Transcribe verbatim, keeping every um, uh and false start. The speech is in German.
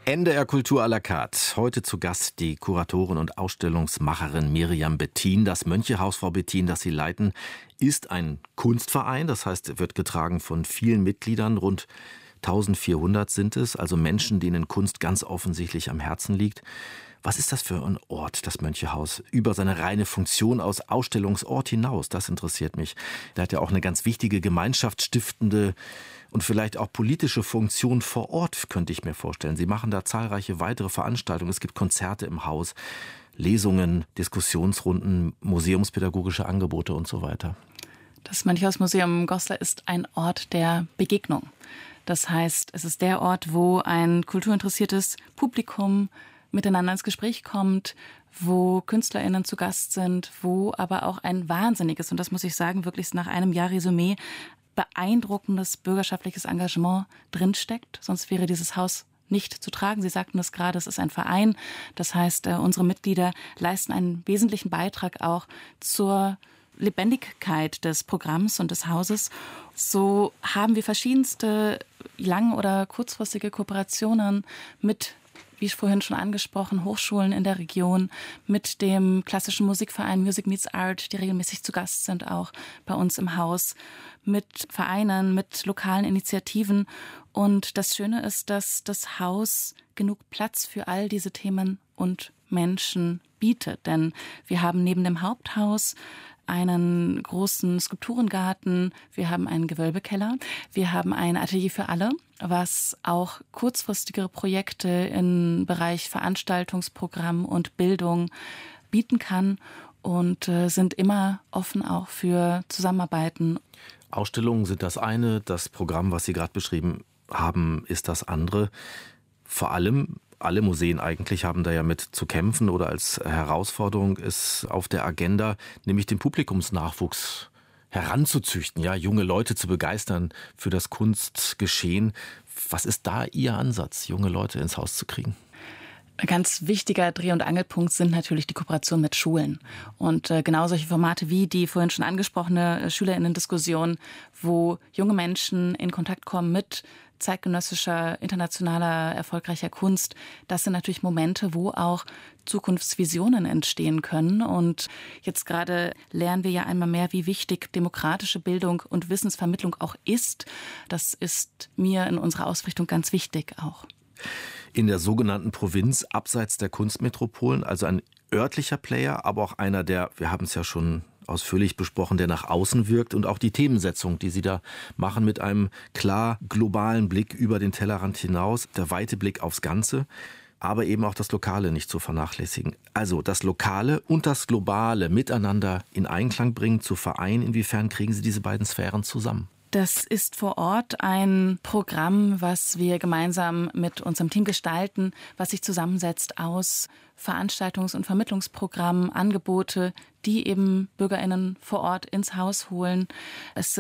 N D R Kultur à la carte. Heute zu Gast die Kuratorin und Ausstellungsmacherin Miriam Bettin. Das Mönchehaus, Frau Bettin, das Sie leiten, ist ein Kunstverein. Das heißt, wird getragen von vielen Mitgliedern. Rund eintausendvierhundert sind es, also Menschen, denen Kunst ganz offensichtlich am Herzen liegt. Was ist das für ein Ort, das Mönchehaus, über seine reine Funktion aus Ausstellungsort hinaus? Das interessiert mich. Da hat ja auch eine ganz wichtige gemeinschaftsstiftende und vielleicht auch politische Funktion vor Ort, könnte ich mir vorstellen. Sie machen da zahlreiche weitere Veranstaltungen. Es gibt Konzerte im Haus, Lesungen, Diskussionsrunden, museumspädagogische Angebote und so weiter. Das Mönchehaus-Museum Goslar ist ein Ort der Begegnung. Das heißt, es ist der Ort, wo ein kulturinteressiertes Publikum miteinander ins Gespräch kommt, wo KünstlerInnen zu Gast sind, wo aber auch ein wahnsinniges, und das muss ich sagen, wirklich nach einem Jahr Resümee, beeindruckendes bürgerschaftliches Engagement drinsteckt. Sonst wäre dieses Haus nicht zu tragen. Sie sagten es gerade, es ist ein Verein. Das heißt, unsere Mitglieder leisten einen wesentlichen Beitrag auch zur Lebendigkeit des Programms und des Hauses. So haben wir verschiedenste lang- oder kurzfristige Kooperationen mit, wie vorhin schon angesprochen, Hochschulen in der Region, mit dem klassischen Musikverein Music Meets Art, die regelmäßig zu Gast sind, auch bei uns im Haus, mit Vereinen, mit lokalen Initiativen. Und das Schöne ist, dass das Haus genug Platz für all diese Themen und Menschen bietet. Denn wir haben neben dem Haupthaus einen großen Skulpturengarten, wir haben einen Gewölbekeller, wir haben ein Atelier für alle, was auch kurzfristigere Projekte im Bereich Veranstaltungsprogramm und Bildung bieten kann und äh, sind immer offen auch für Zusammenarbeiten. Ausstellungen sind das eine, das Programm, was Sie gerade beschrieben haben, ist das andere. Vor allem, alle Museen eigentlich haben da ja mit zu kämpfen oder als Herausforderung ist auf der Agenda, nämlich den Publikumsnachwuchs heranzuzüchten, ja, junge Leute zu begeistern für das Kunstgeschehen. Was ist da Ihr Ansatz, junge Leute ins Haus zu kriegen? Ein ganz wichtiger Dreh- und Angelpunkt sind natürlich die Kooperationen mit Schulen. Und äh, genau solche Formate wie die vorhin schon angesprochene äh, SchülerInnen-Diskussion, wo junge Menschen in Kontakt kommen mit zeitgenössischer, internationaler, erfolgreicher Kunst. Das sind natürlich Momente, wo auch Zukunftsvisionen entstehen können. Und jetzt gerade lernen wir ja einmal mehr, wie wichtig demokratische Bildung und Wissensvermittlung auch ist. Das ist mir in unserer Ausrichtung ganz wichtig auch. In der sogenannten Provinz, abseits der Kunstmetropolen, also ein örtlicher Player, aber auch einer, der, wir haben es ja schon ausführlich besprochen, der nach außen wirkt und auch die Themensetzung, die Sie da machen, mit einem klar globalen Blick über den Tellerrand hinaus, der weite Blick aufs Ganze, aber eben auch das Lokale nicht zu vernachlässigen. Also das Lokale und das Globale miteinander in Einklang bringen, zu vereinen. Inwiefern kriegen Sie diese beiden Sphären zusammen? Das ist vor Ort ein Programm, was wir gemeinsam mit unserem Team gestalten, was sich zusammensetzt aus Veranstaltungs- und Vermittlungsprogrammen, Angebote, die eben BürgerInnen vor Ort ins Haus holen. Es